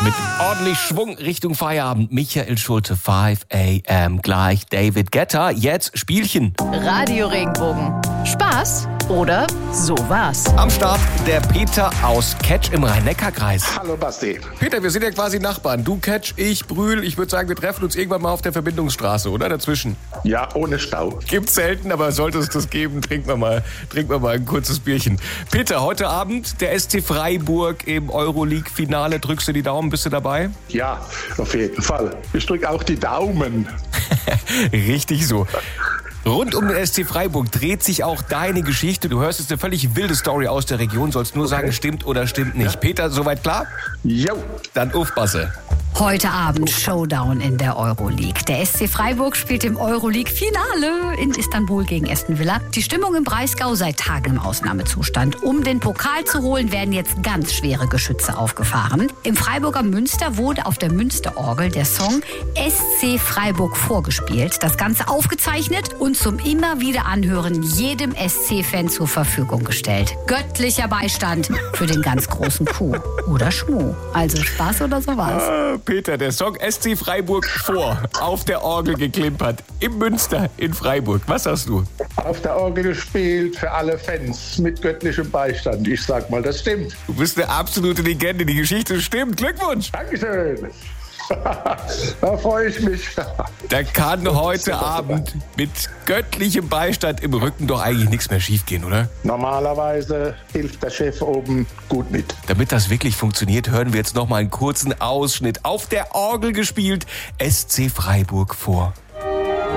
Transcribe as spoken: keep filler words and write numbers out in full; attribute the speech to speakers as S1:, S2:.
S1: Mit ordentlich Schwung Richtung Feierabend. Michael Schulte, fünf a.m. gleich David Guetta. Jetzt Spielchen.
S2: Radio Regenbogen. Spaß oder sowas.
S1: Am Start der Peter aus Ketsch im Rhein-Neckar-Kreis.
S3: Hallo Basti.
S1: Peter, wir sind ja quasi Nachbarn. Du Ketsch, ich Brühl. Ich würde sagen, wir treffen uns irgendwann mal auf der Verbindungsstraße, oder? Dazwischen.
S3: Ja, ohne Stau.
S1: Gibt's selten, aber sollte es das geben, trinken wir mal, trinken wir mal ein kurzes Bierchen. Peter, heute Abend der S C Freiburg im Euroleague-Finale. Drückst du die Daumen, bist du dabei?
S3: Ja, auf jeden Fall. Ich drücke auch die Daumen.
S1: Richtig so. Rund um den S C Freiburg dreht sich auch deine Geschichte. Du hörst jetzt eine völlig wilde Story aus der Region, sollst nur sagen, stimmt oder stimmt nicht. Peter, soweit klar?
S3: Jo.
S1: Dann aufpasse.
S2: Heute Abend Showdown in der Euroleague. Der S C Freiburg spielt im Euroleague-Finale in Istanbul gegen Aston Villa. Die Stimmung im Breisgau seit Tagen im Ausnahmezustand. Um den Pokal zu holen, werden jetzt ganz schwere Geschütze aufgefahren. Im Freiburger Münster wurde auf der Münsterorgel der Song S C Freiburg vorgespielt. Das Ganze aufgezeichnet und zum immer wieder Anhören jedem S C-Fan zur Verfügung gestellt. Göttlicher Beistand für den ganz großen Kuh oder Schmuh. Also Spaß oder sowas.
S1: Peter, der Song S C Freiburg vor, auf der Orgel geklimpert, im Münster in Freiburg. Was sagst du?
S3: Auf der Orgel gespielt für alle Fans mit göttlichem Beistand. Ich sag mal, das stimmt.
S1: Du bist eine absolute Legende, die Geschichte stimmt. Glückwunsch!
S3: Dankeschön. Da freue ich mich.
S1: Da kann heute Abend mit göttlichem Beistand im Rücken doch eigentlich nichts mehr schiefgehen, oder?
S3: Normalerweise hilft der Chef oben gut mit.
S1: Damit das wirklich funktioniert, hören wir jetzt noch mal einen kurzen Ausschnitt. Auf der Orgel gespielt, S C Freiburg vor.